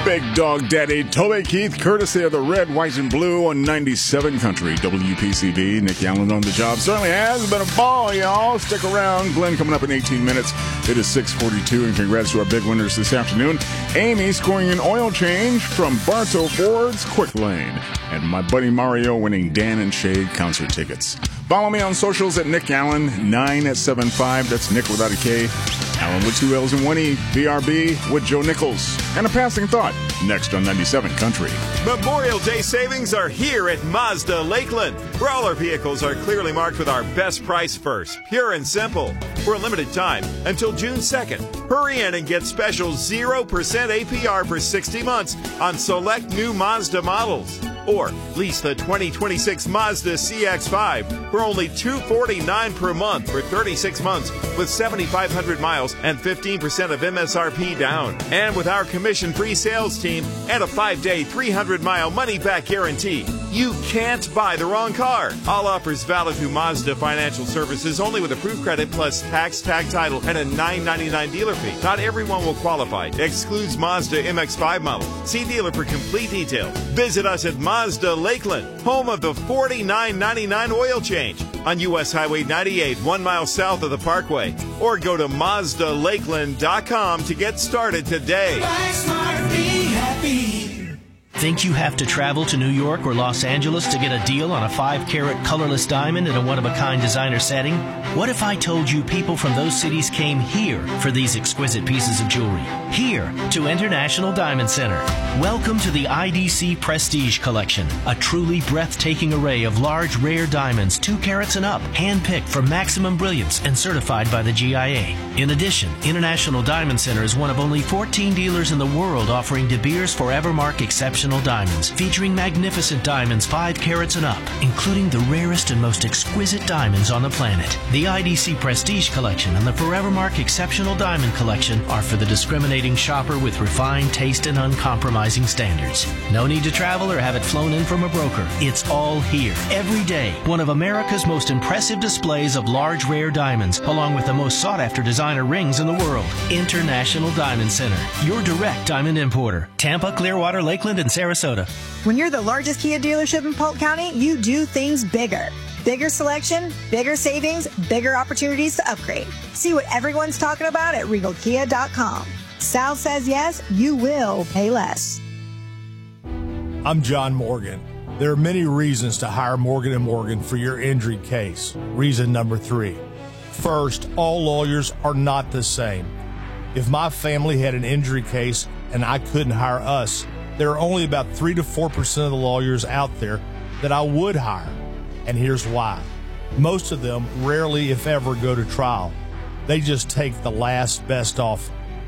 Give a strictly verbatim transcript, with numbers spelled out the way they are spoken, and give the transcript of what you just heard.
Big Dog Daddy, Toby Keith, courtesy of the Red, White, and Blue on ninety-seven Country, W P C V. Nick Allen on the job. Certainly has been a ball, y'all. Stick around. Glenn coming up in eighteen minutes. It is six forty-two, and congrats to our big winners this afternoon. Amy scoring an oil change from Bartow Ford's Quick Lane. And my buddy Mario winning Dan and Shade concert tickets. Follow me on socials at Nick Allen, nine seven five. That's Nick without a K. Allen with two L's and one E. B R B with Joe Nichols. And a passing thought, next on ninety-seven Country. Memorial Day savings are here at Mazda Lakeland, where all our vehicles are clearly marked with our best price first. Pure and simple. For a limited time, until June second. Hurry in and get special zero percent A P R for sixty months on select new Mazda models. Or lease the twenty twenty-six Mazda C X five for only two hundred forty-nine dollars per month for thirty-six months with seventy-five hundred miles and fifteen percent of M S R P down. And with our commission-free sales team and a five-day, three hundred mile money-back guarantee, you can't buy the wrong car. All offers valid through Mazda Financial Services only with approved credit plus tax, tag title, and a nine ninety-nine dealer fee. Not everyone will qualify. Excludes Mazda M X five model. See dealer for complete details. Visit us at Mazda Lakeland, home of the forty-nine ninety-nine oil change on U S Highway ninety-eight, one mile south of the Parkway. Or go to Mazda Lakeland dot com to get started today. Buy smart, be happy. Think you have to travel to New York or Los Angeles to get a deal on a five carat colorless diamond in a one-of-a-kind designer setting? What if I told you people from those cities came here for these exquisite pieces of jewelry? Here to International Diamond Center. Welcome to the I D C Prestige Collection, a truly breathtaking array of large, rare diamonds, two carats and up, hand-picked for maximum brilliance and certified by the G I A. In addition, International Diamond Center is one of only fourteen dealers in the world offering De Beers Forevermark Exceptional Diamonds, featuring magnificent diamonds five carats and up, including the rarest and most exquisite diamonds on the planet. The I D C Prestige Collection and the Forevermark Exceptional Diamond Collection are for the discriminating shopper with refined taste and uncompromising standards. No need to travel or have it flown in from a broker. It's all here. Every day, one of America's most impressive displays of large, rare diamonds, along with the most sought-after designer rings in the world. International Diamond Center, your direct diamond importer. Tampa, Clearwater, Lakeland, and Sarasota. When you're the largest Kia dealership in Polk County, you do things bigger. Bigger selection, bigger savings, bigger opportunities to upgrade. See what everyone's talking about at Regal Kia dot com. Sal says yes, you will pay less. I'm John Morgan. There are many reasons to hire Morgan and Morgan for your injury case. Reason number three. First, all lawyers are not the same. If my family had an injury case and I couldn't hire us, there are only about three to four percent of the lawyers out there that I would hire. And here's why. Most of them rarely, if ever, go to trial. They just take the last best offer.